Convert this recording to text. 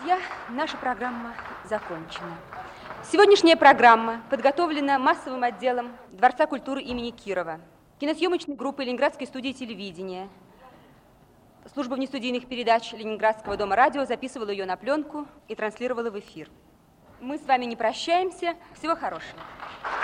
друзья, наша программа закончена. Сегодняшняя программа подготовлена массовым отделом Дворца культуры имени Кирова, киносъемочной группой Ленинградской студии телевидения. Служба внестудийных передач Ленинградского дома радио записывала ее на пленку и транслировала в эфир. Мы с вами не прощаемся. Всего хорошего.